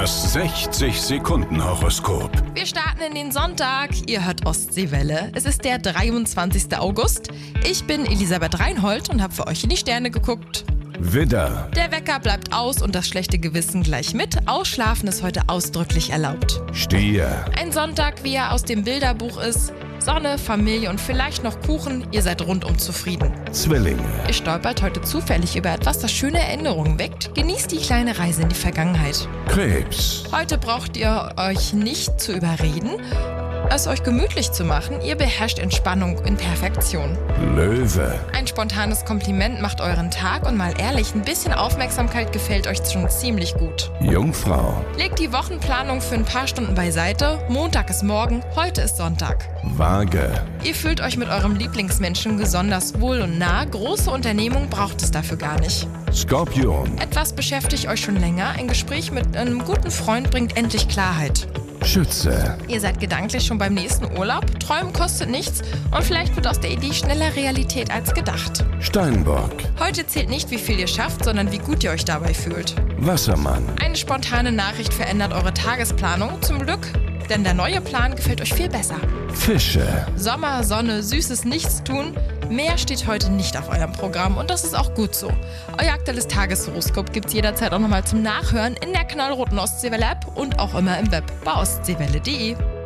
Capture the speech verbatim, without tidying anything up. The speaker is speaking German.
Das sechzig Sekunden Horoskop. Wir starten in den Sonntag. Ihr hört Ostseewelle. Es ist der dreiundzwanzigster August. Ich bin Elisabeth Reinhold und habe für euch in die Sterne geguckt. Widder, Der Wecker bleibt aus und das schlechte Gewissen gleich mit. Ausschlafen ist heute ausdrücklich erlaubt. Stier, Ein Sonntag, wie er aus dem Bilderbuch ist. Sonne, Familie und vielleicht noch Kuchen. Ihr seid rundum zufrieden. Zwillinge, Ihr stolpert heute zufällig über etwas, das schöne Erinnerungen weckt. Genießt die kleine Reise in die Vergangenheit. Krebs, Heute braucht ihr euch nicht zu überreden, es euch gemütlich zu machen. Ihr beherrscht Entspannung in Perfektion. Löwe, Ein spontanes Kompliment macht euren Tag und mal ehrlich, ein bisschen Aufmerksamkeit gefällt euch schon ziemlich gut. Jungfrau, Legt die Wochenplanung für ein paar Stunden beiseite. Montag ist morgen, heute ist Sonntag. Waage, Ihr fühlt euch mit eurem Lieblingsmenschen besonders wohl und nah. Große Unternehmung braucht es dafür gar nicht. Skorpion, Etwas beschäftigt euch schon länger. Ein Gespräch mit einem guten Freund bringt endlich Klarheit. Schütze, Ihr seid gedanklich schon beim nächsten Urlaub. Träumen kostet nichts und vielleicht wird aus der Idee schneller Realität als gedacht. Steinbock, Heute zählt nicht, wie viel ihr schafft, sondern wie gut ihr euch dabei fühlt. Wassermann, Eine spontane Nachricht verändert eure Tagesplanung. Zum Glück, denn der neue Plan gefällt euch viel besser. Fische, Sommer, Sonne, süßes Nichtstun. Mehr steht heute nicht auf eurem Programm und das ist auch gut so. Euer aktuelles Tageshoroskop gibt's jederzeit auch nochmal zum Nachhören in der knallroten Ostseewelle-App und auch immer im Web bei ostseewelle punkt de.